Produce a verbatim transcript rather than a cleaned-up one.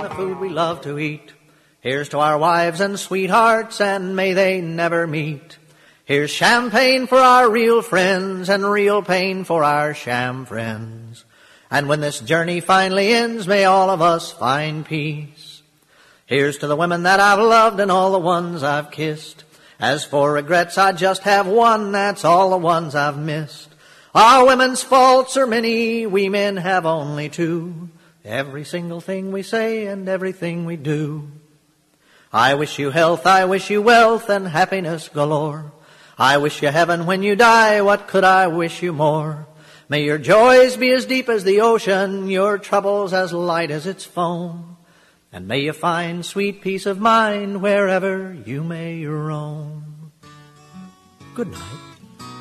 the food we love to eat. Here's to our wives and sweethearts, and may they never meet. Here's champagne for our real friends, and real pain for our sham friends. And when this journey finally ends, may all of us find peace. Here's to the women that I've loved and all the ones I've kissed. As for regrets, I just have one, that's all the ones I've missed. Our women's faults are many, we men have only two. Every single thing we say and everything we do. I wish you health, I wish you wealth and happiness galore. I wish you heaven when you die, what could I wish you more? May your joys be as deep as the ocean, your troubles as light as its foam. And may you find sweet peace of mind wherever you may roam. Good night.